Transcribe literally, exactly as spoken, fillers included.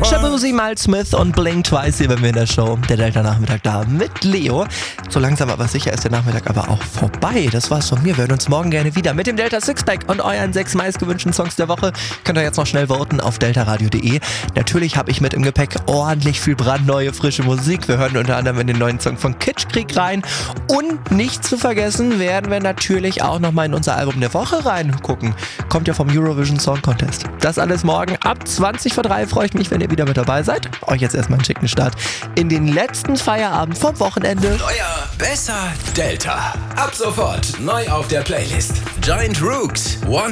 Shabuzi, Miles Smith und Blink Twice hier bei mir in der Show. Der Delta-Nachmittag da mit Leo. So langsam aber sicher ist der Nachmittag aber auch vorbei. Das war's von mir. Wir hören uns morgen gerne wieder mit dem Delta Sixpack und euren sechs meistgewünschten Songs der Woche. Könnt ihr jetzt noch schnell voten auf deltaradio punkt de. Natürlich habe ich mit im Gepäck ordentlich viel brandneue, frische Musik. Wir hören unter anderem in den neuen Song von Kitschkrieg rein. Und nicht zu vergessen werden wir natürlich auch noch mal in unser Album der Woche reingucken. Kommt ja vom Eurovision Song Contest. Das alles morgen ab zwanzig vor drei. Freue ich mich, wenn ihr wieder mit dabei seid. Euch jetzt erstmal einen schicken Start in den letzten Feierabend vom Wochenende. Neuer, besser, Delta. Ab sofort neu auf der Playlist. Giant Rooks, Want